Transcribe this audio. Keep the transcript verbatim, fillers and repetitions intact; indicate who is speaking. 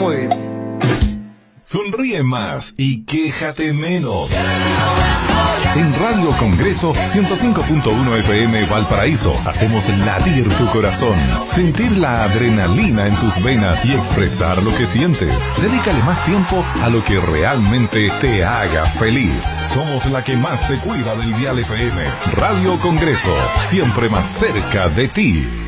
Speaker 1: Muy bien.
Speaker 2: Sonríe más y quéjate menos. En Radio Congreso ciento cinco punto uno F M Valparaíso hacemos latir tu corazón, sentir la adrenalina en tus venas y expresar lo que sientes. Dedícale más tiempo a lo que realmente te haga feliz. Somos la que más te cuida del dial F M. Radio Congreso, siempre más cerca de ti.